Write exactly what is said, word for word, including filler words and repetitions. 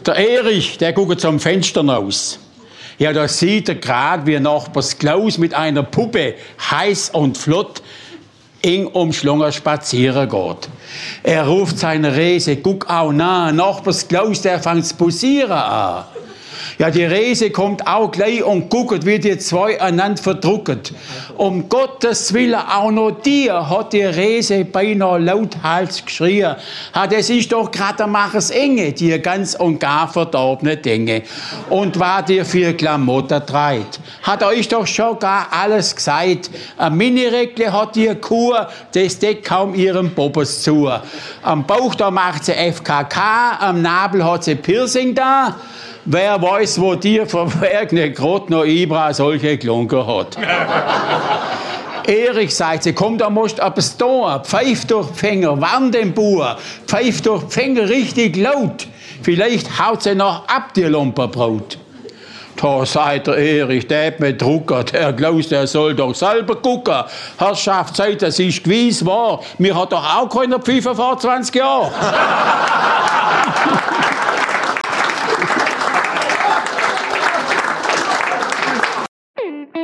Der Erich, der guckt zum Fenster raus. Ja, da sieht er gerade, wie Nachbars Klaus mit einer Puppe heiß und flott eng umschlungen spazieren geht. Er ruft seine Rese, guck auch nah, Nachbars Klaus, der fängt zu posieren an. Ja, die Rese kommt auch gleich und guckt, wie die zwei einander verdrucken. Um Gottes Willen, auch noch dir, hat die Rese beinahe lauthals geschrien. Ha, das ist doch gerade der Machers Enge, die ganz und gar verdorbene Dinge. Und war dir für Klamotten treit. Hat euch doch schon gar alles gesagt. Ein Minireckle hat die Kur, das deckt kaum ihrem Bobbes zu. Am Bauch, da macht sie F K K, am Nabel hat sie Piercing da. Wer weiß, wo dir verwerkene grad noch Ibra solche Klunker hat. Erich sagt sie, komm, da musst du etwas tun. Pfeif durch die Finger, warn den Bauer. Pfeif durch die Finger richtig laut. Vielleicht haut sie noch ab, die Lumperbrot. Da sagt der Erich, der hat mich druckert. Herr Klaus, der soll doch selber gucken. Herrschaft, sagt, das ist gewiss wahr. Mir hat doch auch keiner Pfeife vor zwanzig Jahren.